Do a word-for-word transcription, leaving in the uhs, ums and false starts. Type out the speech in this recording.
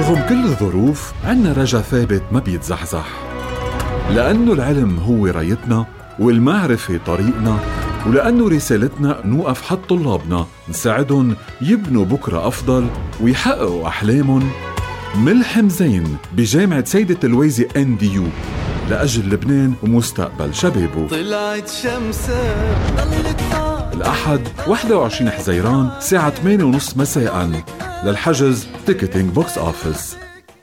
رغم كل الظروف عنا رجا ثابت ما بيتزحزح، لأنه العلم هو رايتنا والمعرفة طريقنا، ولأنه رسالتنا نوقف حد طلابنا نساعدهم يبنوا بكرة أفضل ويحققوا أحلامهم. ملحم زين بجامعة سيدة اللويزي إن دي يو لأجل لبنان ومستقبل شبابه. طلعت شمسة الأحد واحد وعشرين حزيران الساعة ثمانية وثلاثين مساءً. للحجز تيكتينج بوكس أوفيس.